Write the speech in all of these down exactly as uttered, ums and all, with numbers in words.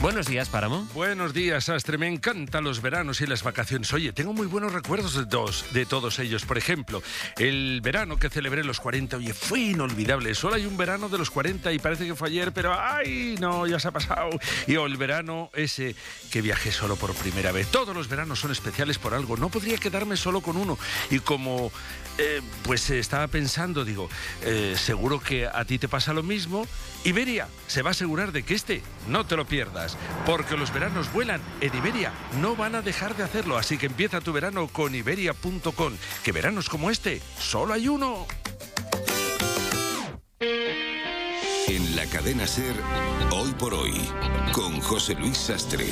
Buenos días, Páramo. Buenos días, Astre. Me encantan los veranos y las vacaciones. Oye, tengo muy buenos recuerdos de, dos, de todos ellos. Por ejemplo, el verano que celebré los cuarenta, oye, fue inolvidable. Solo hay un verano de los cuarenta y parece que fue ayer, pero ¡ay, no! Ya se ha pasado. Y o el verano ese que viajé solo por primera vez. Todos los veranos son especiales por algo. No podría quedarme solo con uno. Y como, eh, pues estaba pensando, digo, eh, seguro que a ti te pasa lo mismo. Iberia se va a asegurar de que este no te lo pierdas, porque los veranos vuelan. En Iberia no van a dejar de hacerlo, así que empieza tu verano con Iberia punto com, que veranos como este solo hay uno. En la cadena SER, Hoy por Hoy, con José Luis Sastre.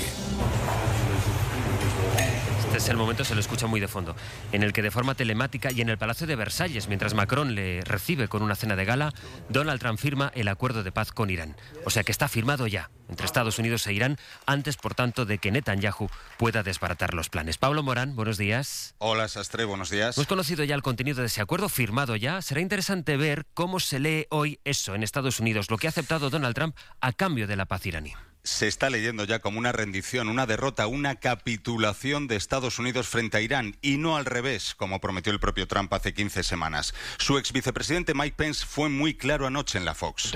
Este es el momento, se lo escucha muy de fondo, en el que de forma telemática y en el Palacio de Versalles, mientras Macron le recibe con una cena de gala, Donald Trump firma el acuerdo de paz con Irán. O sea que está firmado ya entre Estados Unidos e Irán, antes, por tanto, de que Netanyahu pueda desbaratar los planes. Pablo Morán, buenos días. Hola, Sastre, buenos días. Hemos conocido ya el contenido de ese acuerdo firmado ya. Será interesante ver cómo se lee hoy eso en Estados Unidos, lo que ha aceptado Donald Trump a cambio de la paz iraní. Se está leyendo ya como una rendición, una derrota, una capitulación de Estados Unidos frente a Irán, y no al revés, como prometió el propio Trump hace quince semanas. Su ex vicepresidente Mike Pence fue muy claro anoche en la Fox.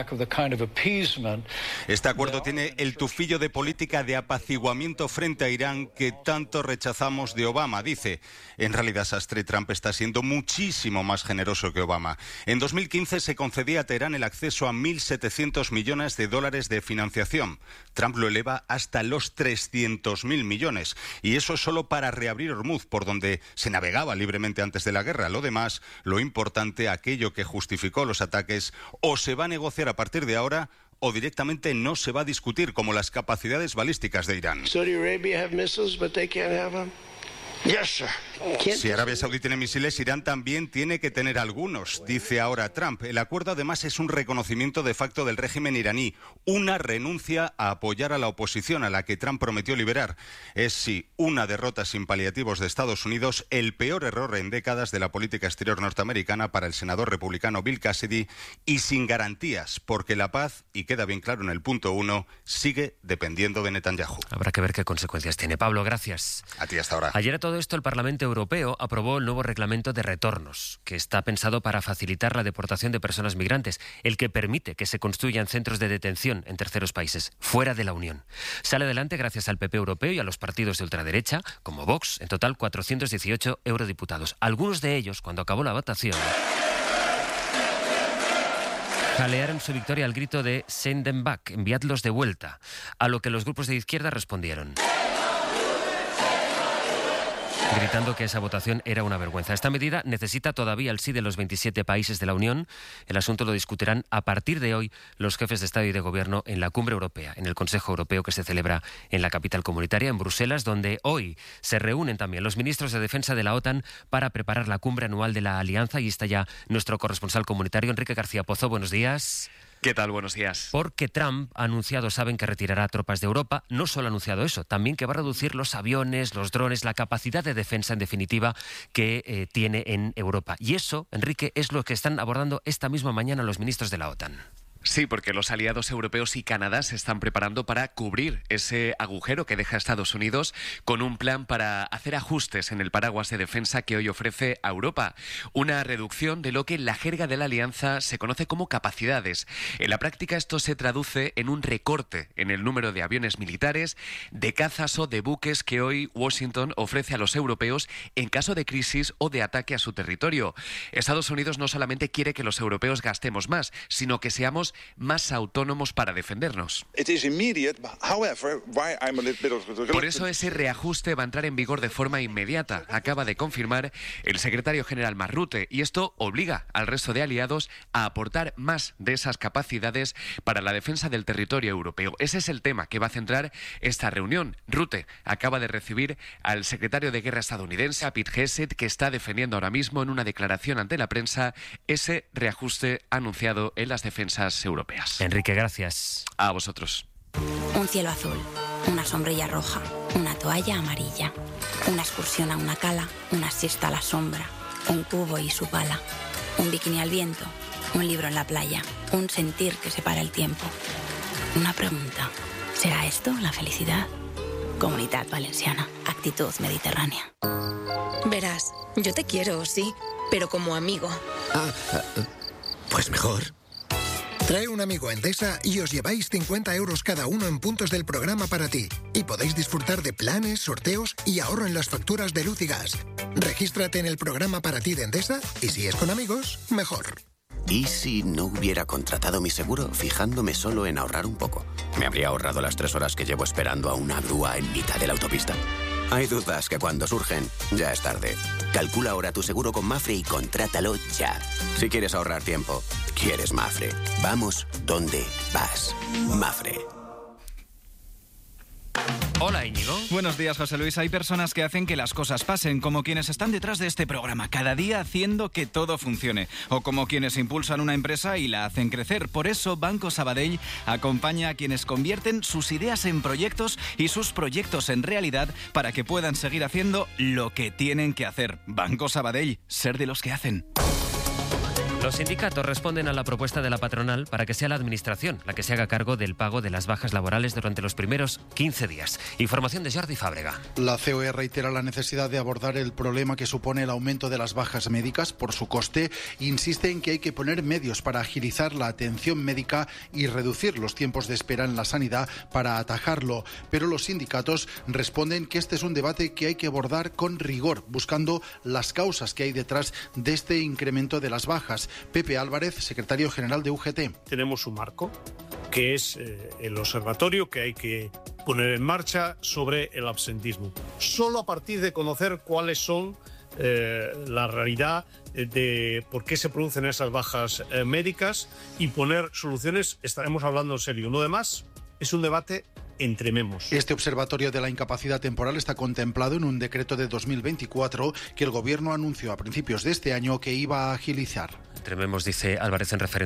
Este acuerdo tiene el tufillo de política de apaciguamiento frente a Irán que tanto rechazamos de Obama, dice. En realidad, Sastre, Trump está siendo muchísimo más generoso que Obama. En dos mil quince se concedía a Teherán el acceso a mil setecientos millones de dólares de financiación. Trump lo eleva hasta los trescientos mil millones. Y eso solo para reabrir Hormuz, por donde se navegaba libremente antes de la guerra. Lo demás, lo importante, aquello que justificó los ataques, o se va a negociar a partir de ahora, o directamente no se va a discutir, como las capacidades balísticas de Irán. Saudi Arabia have missiles, but they can't have them. Yes, sir. Si Arabia Saudí tiene misiles, Irán también tiene que tener algunos, dice ahora Trump. El acuerdo además es un reconocimiento de facto del régimen iraní, una renuncia a apoyar a la oposición a la que Trump prometió liberar. Es, sí, una derrota sin paliativos de Estados Unidos, el peor error en décadas de la política exterior norteamericana para el senador republicano Bill Cassidy, y sin garantías, porque la paz, y queda bien claro en el punto uno, sigue dependiendo de Netanyahu. Habrá que ver qué consecuencias tiene. Pablo, gracias. A ti hasta ahora. Ayer a todo esto el Parlamento Europeo aprobó el nuevo reglamento de retornos, que está pensado para facilitar la deportación de personas migrantes, el que permite que se construyan centros de detención en terceros países, fuera de la Unión. Sale adelante gracias al P P europeo y a los partidos de ultraderecha, como Vox, en total cuatrocientos dieciocho eurodiputados. Algunos de ellos, cuando acabó la votación, jalearon su victoria al grito de "Send them back", enviadlos de vuelta, a lo que los grupos de izquierda respondieron, gritando que esa votación era una vergüenza. Esta medida necesita todavía el sí de los veintisiete países de la Unión. El asunto lo discutirán a partir de hoy los jefes de Estado y de Gobierno en la Cumbre Europea, en el Consejo Europeo que se celebra en la capital comunitaria, en Bruselas, donde hoy se reúnen también los ministros de Defensa de la OTAN para preparar la cumbre anual de la Alianza. Y está ya nuestro corresponsal comunitario, Enrique García Pozo. Buenos días. ¿Qué tal? Buenos días. Porque Trump ha anunciado, saben, que retirará tropas de Europa. No solo ha anunciado eso, también que va a reducir los aviones, los drones, la capacidad de defensa, en definitiva, que eh, tiene en Europa. Y eso, Enrique, es lo que están abordando esta misma mañana los ministros de la OTAN. Sí, porque los aliados europeos y Canadá se están preparando para cubrir ese agujero que deja Estados Unidos, con un plan para hacer ajustes en el paraguas de defensa que hoy ofrece a Europa. Una reducción de lo que en la jerga de la alianza se conoce como capacidades. En la práctica esto se traduce en un recorte en el número de aviones militares, de cazas o de buques que hoy Washington ofrece a los europeos en caso de crisis o de ataque a su territorio. Estados Unidos no solamente quiere que los europeos gastemos más, sino que seamos más autónomos para defendernos. Por eso ese reajuste va a entrar en vigor de forma inmediata, acaba de confirmar el secretario general Mark Rutte, y esto obliga al resto de aliados a aportar más de esas capacidades para la defensa del territorio europeo. Ese es el tema que va a centrar esta reunión. Rutte acaba de recibir al secretario de Guerra estadounidense, a Pete Hegseth, que está defendiendo ahora mismo en una declaración ante la prensa ese reajuste anunciado en las defensas europeas. Enrique, gracias. A vosotros. Un cielo azul, una sombrilla roja, una toalla amarilla, una excursión a una cala, una siesta a la sombra, un cubo y su pala, un bikini al viento, un libro en la playa, un sentir que separa el tiempo. Una pregunta: ¿Será esto la felicidad? Comunidad Valenciana. Actitud mediterránea. Verás, yo te quiero, sí, pero como amigo. Ah, pues mejor. Trae un amigo a Endesa y os lleváis cincuenta euros cada uno en puntos del programa para ti. Y podéis disfrutar de planes, sorteos y ahorro en las facturas de luz y gas. Regístrate en el programa para ti de Endesa y si es con amigos, mejor. ¿Y si no hubiera contratado mi seguro fijándome solo en ahorrar un poco? Me habría ahorrado las tres horas que llevo esperando a una grúa en mitad de la autopista. Hay dudas que cuando surgen, ya es tarde. Calcula ahora tu seguro con Mafre y contrátalo ya. Si quieres ahorrar tiempo, quieres Mafre. Vamos donde vas. Mafre. Hola, Íñigo. Buenos días, José Luis. Hay personas que hacen que las cosas pasen, como quienes están detrás de este programa, cada día haciendo que todo funcione, o como quienes impulsan una empresa y la hacen crecer. Por eso, Banco Sabadell acompaña a quienes convierten sus ideas en proyectos y sus proyectos en realidad para que puedan seguir haciendo lo que tienen que hacer. Banco Sabadell, ser de los que hacen. Los sindicatos responden a la propuesta de la patronal para que sea la Administración la que se haga cargo del pago de las bajas laborales durante los primeros quince días. Información de Jordi Fàbrega. La C O E reitera la necesidad de abordar el problema que supone el aumento de las bajas médicas por su coste. Insiste en que hay que poner medios para agilizar la atención médica y reducir los tiempos de espera en la sanidad para atajarlo. Pero los sindicatos responden que este es un debate que hay que abordar con rigor, buscando las causas que hay detrás de este incremento de las bajas. Pepe Álvarez, secretario general de U G T. Tenemos un marco, que es eh, el observatorio que hay que poner en marcha sobre el absentismo. Solo a partir de conocer cuáles son eh, la realidad de por qué se producen esas bajas eh, médicas y poner soluciones, estaremos hablando en serio. Lo demás es un debate entre memos. Este observatorio de la incapacidad temporal está contemplado en un decreto de dos mil veinticuatro que el Gobierno anunció a principios de este año que iba a agilizar. Entre memos, dice Álvarez en referencia